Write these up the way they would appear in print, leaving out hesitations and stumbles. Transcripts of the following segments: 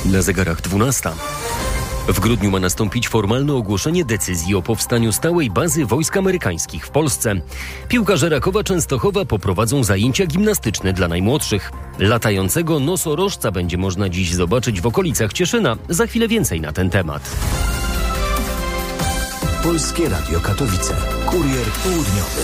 Na zegarach 12. W grudniu ma nastąpić formalne ogłoszenie decyzji o powstaniu stałej bazy wojsk amerykańskich w Polsce. Piłkarze Rakowa Częstochowa poprowadzą zajęcia gimnastyczne dla najmłodszych. Latającego nosorożca będzie można dziś zobaczyć w okolicach Cieszyna. Za chwilę więcej na ten temat. Polskie Radio Katowice. Kurier południowy.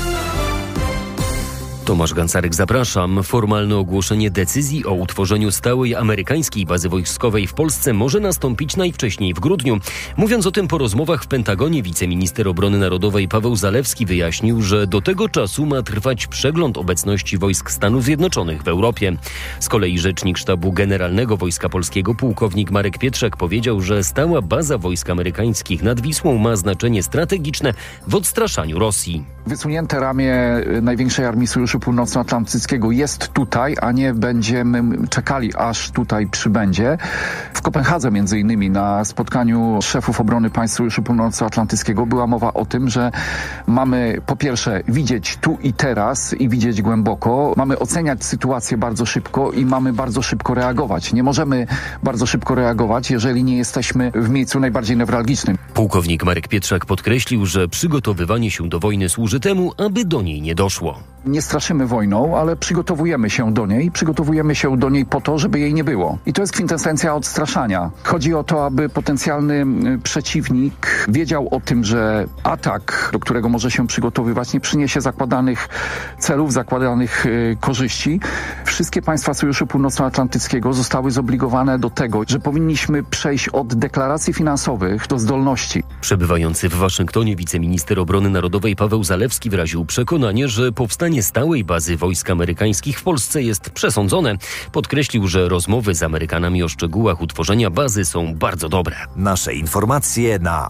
Tomasz Gancarek, zapraszam. Formalne ogłoszenie decyzji o utworzeniu stałej amerykańskiej bazy wojskowej w Polsce może nastąpić najwcześniej w grudniu. Mówiąc o tym po rozmowach w Pentagonie, wiceminister obrony narodowej Paweł Zalewski wyjaśnił, że do tego czasu ma trwać przegląd obecności wojsk Stanów Zjednoczonych w Europie. Z kolei rzecznik Sztabu Generalnego Wojska Polskiego pułkownik Marek Pietrzak powiedział, że stała baza wojsk amerykańskich nad Wisłą ma znaczenie strategiczne w odstraszaniu Rosji. Wysunięte ramię największej armii Sojuszu Północnoatlantyckiego jest tutaj, a nie będziemy czekali, aż tutaj przybędzie. W Kopenhadze między innymi na spotkaniu szefów obrony państw Sojuszu Północnoatlantyckiego była mowa o tym, że mamy po pierwsze widzieć tu i teraz i widzieć głęboko. Mamy oceniać sytuację bardzo szybko i mamy bardzo szybko reagować. Nie możemy bardzo szybko reagować, jeżeli nie jesteśmy w miejscu najbardziej newralgicznym. Pułkownik Marek Pietrzak podkreślił, że przygotowywanie się do wojny służy temu, aby do niej nie doszło. Nie straszymy wojną, ale przygotowujemy się do niej. Przygotowujemy się do niej po to, żeby jej nie było. I to jest kwintesencja odstraszania. Chodzi o to, aby potencjalny przeciwnik wiedział o tym, że atak, do którego może się przygotowywać, nie przyniesie zakładanych celów, zakładanych korzyści. Wszystkie państwa Sojuszu Północnoatlantyckiego zostały zobligowane do tego, że powinniśmy przejść od deklaracji finansowych do zdolności. Przebywający w Waszyngtonie wiceminister obrony narodowej Paweł Zalewski wyraził przekonanie, że powstanie stałej bazy wojsk amerykańskich w Polsce jest przesądzone. Podkreślił, że rozmowy z Amerykanami o szczegółach utworzenia bazy są bardzo dobre. Nasze informacje na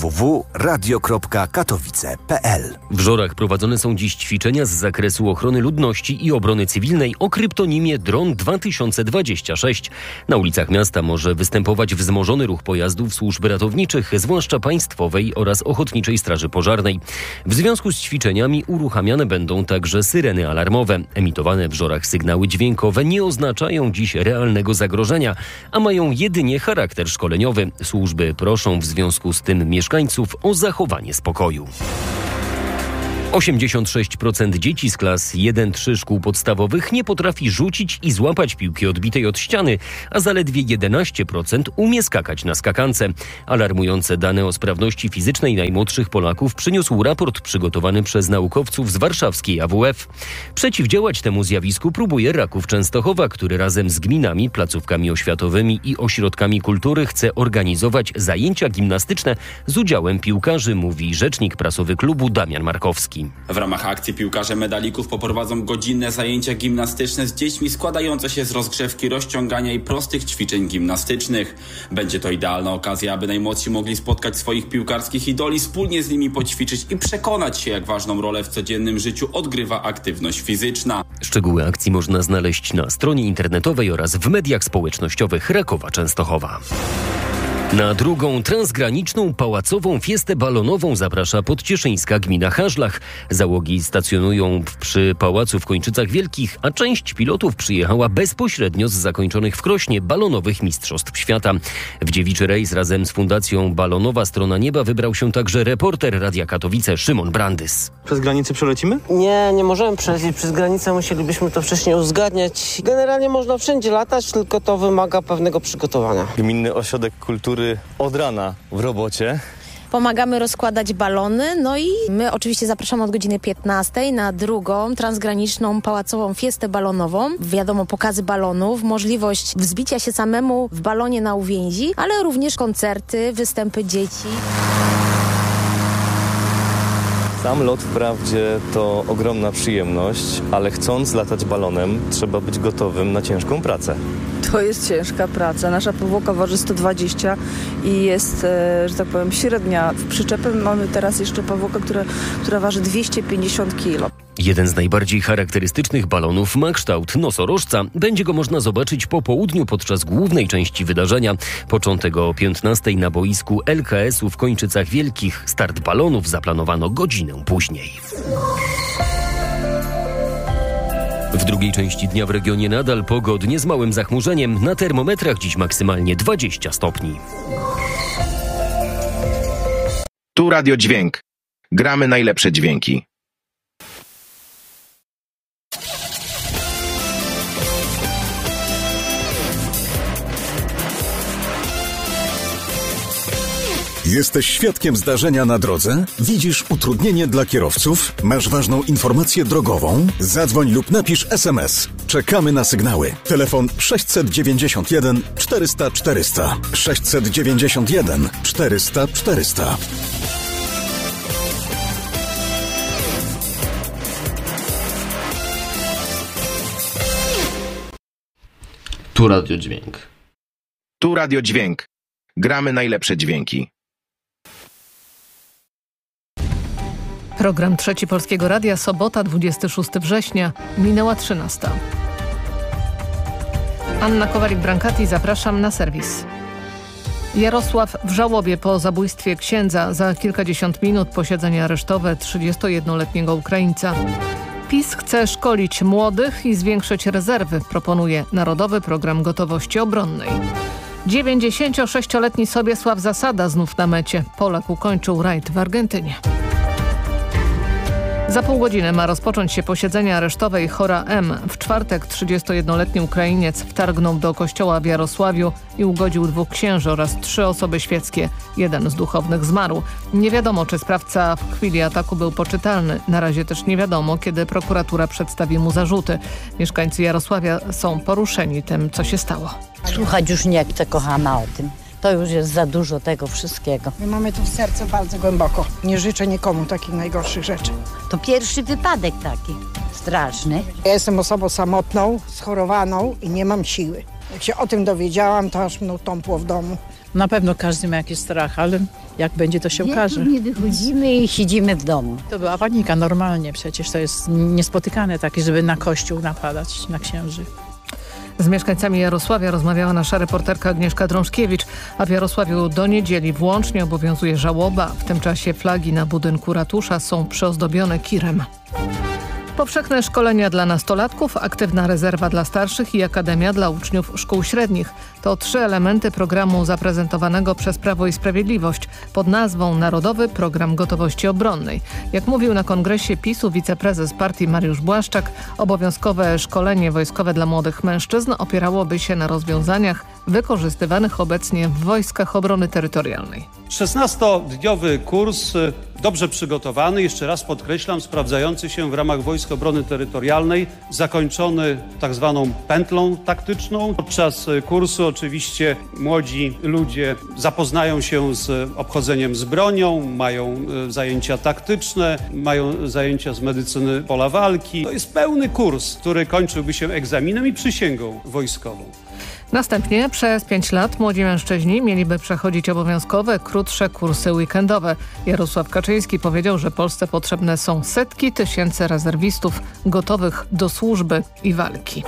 www.radio.katowice.pl. W Żorach prowadzone są dziś ćwiczenia z zakresu ochrony ludności i obrony cywilnej o kryptonimie Dron 2026. Na ulicach miasta może występować wzmożony ruch pojazdów służb ratowniczych, zwłaszcza państwowej oraz Ochotniczej Straży Pożarnej. W związku z ćwiczeniami uruchamiane będą także syreny alarmowe. Emitowane w Żorach sygnały dźwiękowe nie oznaczają dziś realnego zagrożenia, a mają jedynie charakter szkoleniowy. Służby proszą w związku z tym mieszkańców o zachowanie spokoju. 86% dzieci z klas 1-3 szkół podstawowych nie potrafi rzucić i złapać piłki odbitej od ściany, a zaledwie 11% umie skakać na skakance. Alarmujące dane o sprawności fizycznej najmłodszych Polaków przyniósł raport przygotowany przez naukowców z warszawskiej AWF. Przeciwdziałać temu zjawisku próbuje Raków Częstochowa, który razem z gminami, placówkami oświatowymi i ośrodkami kultury chce organizować zajęcia gimnastyczne z udziałem piłkarzy, mówi rzecznik prasowy klubu Damian Markowski. W ramach akcji piłkarze medalików poprowadzą godzinne zajęcia gimnastyczne z dziećmi składające się z rozgrzewki, rozciągania i prostych ćwiczeń gimnastycznych. Będzie to idealna okazja, aby najmłodsi mogli spotkać swoich piłkarskich idoli, wspólnie z nimi poćwiczyć i przekonać się, jak ważną rolę w codziennym życiu odgrywa aktywność fizyczna. Szczegóły akcji można znaleźć na stronie internetowej oraz w mediach społecznościowych Rakowa Częstochowa. Na drugą transgraniczną pałacową fiestę balonową zaprasza podcieszyńska gmina Hażlach. Załogi stacjonują przy pałacu w Kończycach Wielkich, a część pilotów przyjechała bezpośrednio z zakończonych w Krośnie balonowych mistrzostw świata. W dziewiczy rejs razem z Fundacją Balonowa Strona Nieba wybrał się także reporter Radia Katowice Szymon Brandys. Przez granicę przelecimy? Nie możemy przelecieć przez granicę, musielibyśmy to wcześniej uzgadniać. Generalnie można wszędzie latać, tylko to wymaga pewnego przygotowania. Gminny Ośrodek Kultury od rana w robocie. Pomagamy rozkładać balony, no i my oczywiście zapraszamy od godziny 15 na drugą transgraniczną pałacową fiestę balonową. Wiadomo, pokazy balonów, możliwość wzbicia się samemu w balonie na uwięzi, ale również koncerty, występy dzieci. Sam lot wprawdzie to ogromna przyjemność, ale chcąc latać balonem, trzeba być gotowym na ciężką pracę. To jest ciężka praca. Nasza powłoka waży 120 i jest, że tak powiem, średnia. W przyczepie mamy teraz jeszcze powłokę, która waży 250 kg. Jeden z najbardziej charakterystycznych balonów ma kształt nosorożca. Będzie go można zobaczyć po południu podczas głównej części wydarzenia. Początek o 15 na boisku LKS-u w Kończycach Wielkich. Start balonów zaplanowano godzinę później. W drugiej części dnia w regionie nadal pogodnie z małym zachmurzeniem. Na termometrach dziś maksymalnie 20 stopni. Tu Radio Dźwięk. Gramy najlepsze dźwięki. Jesteś świadkiem zdarzenia na drodze? Widzisz utrudnienie dla kierowców? Masz ważną informację drogową? Zadzwoń lub napisz SMS. Czekamy na sygnały. Telefon 691 400 400. 691 400 400. Tu Radio Dźwięk. Tu Radio Dźwięk. Gramy najlepsze dźwięki. Program Trzeci Polskiego Radia, sobota, 26 września, minęła 13. Anna Kowalik-Brankati, zapraszam na serwis. Jarosław w żałobie po zabójstwie księdza. Za kilkadziesiąt minut posiedzenie aresztowe 31-letniego Ukraińca. PiS chce szkolić młodych i zwiększyć rezerwy. Proponuje Narodowy Program Gotowości Obronnej. 96-letni Sobiesław Zasada znów na mecie. Polak ukończył rajd w Argentynie. Za pół godziny ma rozpocząć się posiedzenie aresztowe i Chora M. W czwartek 31-letni Ukrainiec wtargnął do kościoła w Jarosławiu i ugodził 2 księży oraz 3 osoby świeckie. Jeden z duchownych zmarł. Nie wiadomo, czy sprawca w chwili ataku był poczytalny. Na razie też nie wiadomo, kiedy prokuratura przedstawi mu zarzuty. Mieszkańcy Jarosławia są poruszeni tym, co się stało. Słuchać już nie chcę, kochana, o tym. To już jest za dużo tego wszystkiego. My mamy to w sercu bardzo głęboko. Nie życzę nikomu takich najgorszych rzeczy. To pierwszy wypadek taki straszny. Ja jestem osobą samotną, schorowaną i nie mam siły. Jak się o tym dowiedziałam, to aż mną tąpło w domu. Na pewno każdy ma jakiś strach, ale jak będzie, to się okaże. Nie wychodzimy i siedzimy w domu. To była panika normalnie, przecież to jest niespotykane takie, żeby na kościół napadać, na księży. Z mieszkańcami Jarosławia rozmawiała nasza reporterka Agnieszka Drążkiewicz, a w Jarosławiu do niedzieli włącznie obowiązuje żałoba. W tym czasie flagi na budynku ratusza są przyozdobione kirem. Powszechne szkolenia dla nastolatków, aktywna rezerwa dla starszych i akademia dla uczniów szkół średnich. To 3 elementy programu zaprezentowanego przez Prawo i Sprawiedliwość pod nazwą Narodowy Program Gotowości Obronnej. Jak mówił na kongresie PiS-u wiceprezes partii Mariusz Błaszczak, obowiązkowe szkolenie wojskowe dla młodych mężczyzn opierałoby się na rozwiązaniach wykorzystywanych obecnie w Wojskach Obrony Terytorialnej. 16-dniowy kurs, dobrze przygotowany, jeszcze raz podkreślam, sprawdzający się w ramach Wojsk Obrony Terytorialnej, zakończony tak zwaną pętlą taktyczną. Podczas kursu oczywiście młodzi ludzie zapoznają się z obchodzeniem z bronią, mają zajęcia taktyczne, mają zajęcia z medycyny pola walki. To jest pełny kurs, który kończyłby się egzaminem i przysięgą wojskową. Następnie przez 5 lat młodzi mężczyźni mieliby przechodzić obowiązkowe, krótsze kursy weekendowe. Jarosław Kaczyński powiedział, że Polsce potrzebne są setki tysięcy rezerwistów gotowych do służby i walki.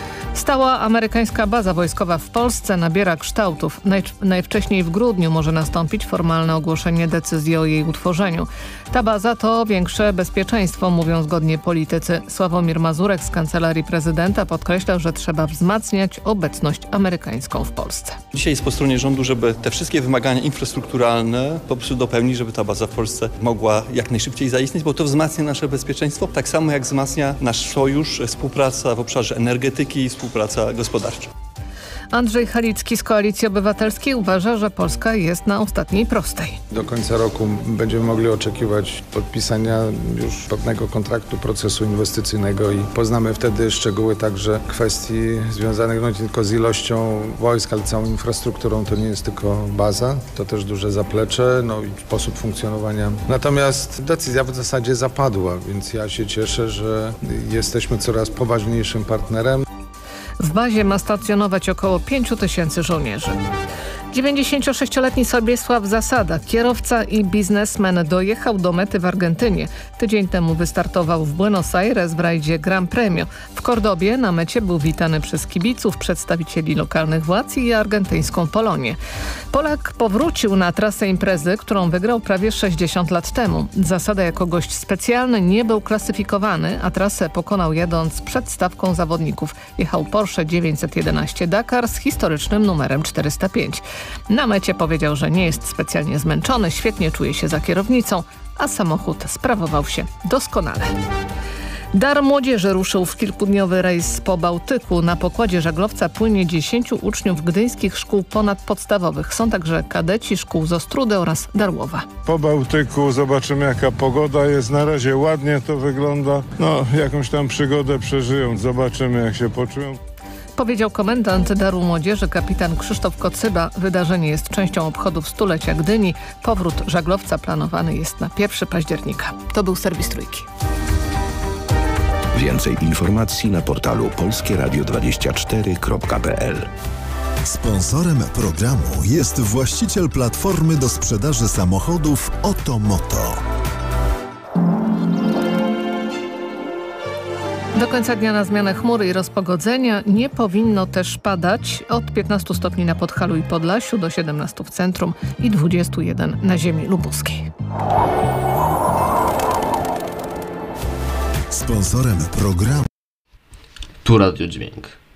Stała amerykańska baza wojskowa w Polsce nabiera kształtów. Najwcześniej w grudniu może nastąpić formalne ogłoszenie decyzji o jej utworzeniu. Ta baza to większe bezpieczeństwo, mówią zgodnie politycy. Sławomir Mazurek z Kancelarii Prezydenta podkreślał, że trzeba wzmacniać obecność amerykańską w Polsce. Dzisiaj jest po stronie rządu, żeby te wszystkie wymagania infrastrukturalne po prostu dopełnić, żeby ta baza w Polsce mogła jak najszybciej zaistnieć, bo to wzmacnia nasze bezpieczeństwo, tak samo jak wzmacnia nasz sojusz, współpraca w obszarze energetyki i współpraca gospodarcza. Andrzej Halicki z Koalicji Obywatelskiej uważa, że Polska jest na ostatniej prostej. Do końca roku będziemy mogli oczekiwać podpisania już pewnego kontraktu procesu inwestycyjnego i poznamy wtedy szczegóły także kwestii związanych nie tylko z ilością wojsk, ale całą infrastrukturą. To nie jest tylko baza, to też duże zaplecze, i sposób funkcjonowania. Natomiast decyzja w zasadzie zapadła, więc ja się cieszę, że jesteśmy coraz poważniejszym partnerem. W bazie ma stacjonować około 5 000 żołnierzy. 96-letni Sobiesław Zasada, kierowca i biznesmen, dojechał do mety w Argentynie. Tydzień temu wystartował w Buenos Aires w rajdzie Gran Premio. W Kordobie na mecie był witany przez kibiców, przedstawicieli lokalnych władz i argentyńską Polonię. Polak powrócił na trasę imprezy, którą wygrał prawie 60 lat temu. Zasada jako gość specjalny nie był klasyfikowany, a trasę pokonał jadąc przed stawką zawodników. Jechał Porsche 911 Dakar z historycznym numerem 405. Na mecie powiedział, że nie jest specjalnie zmęczony, świetnie czuje się za kierownicą, a samochód sprawował się doskonale. Dar Młodzieży ruszył w kilkudniowy rejs po Bałtyku. Na pokładzie żaglowca płynie 10 uczniów gdyńskich szkół ponadpodstawowych. Są także kadeci szkół z Ostródy oraz Darłowa. Po Bałtyku zobaczymy, jaka pogoda jest. Na razie ładnie to wygląda. Jakąś tam przygodę przeżyją. Zobaczymy, jak się poczują. Powiedział komendant Daru Młodzieży kapitan Krzysztof Kocyba. Wydarzenie jest częścią obchodów stulecia Gdyni. Powrót żaglowca planowany jest na 1 października. To był serwis Trójki. Więcej informacji na portalu polskieradio24.pl. Sponsorem programu jest właściciel platformy do sprzedaży samochodów Otomoto. Do końca dnia na zmianę chmury i rozpogodzenia. Nie powinno też padać. Od 15 stopni na Podhalu i Podlasiu do 17 w centrum i 21 na ziemi lubuskiej. Sponsorem programu Tu Radio Dźwięk.